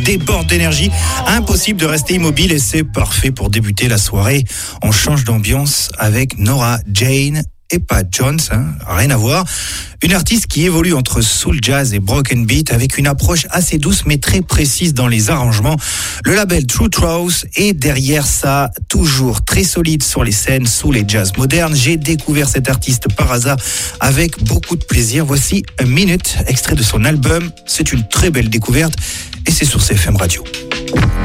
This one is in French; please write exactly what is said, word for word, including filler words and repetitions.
déborde d'énergie, impossible de rester immobile et c'est parfait pour débuter la soirée. On change d'ambiance avec Nora Jane et pas Jones, hein, rien à voir. Une artiste qui évolue entre soul jazz et broken beat avec une approche assez douce mais très précise dans les arrangements. Le label True Truth est derrière ça, toujours très solide sur les scènes soul et jazz modernes. J'ai découvert cette artiste par hasard avec beaucoup de plaisir. Voici A Minute, extrait de son album. C'est une très belle découverte et c'est sur C F M Radio.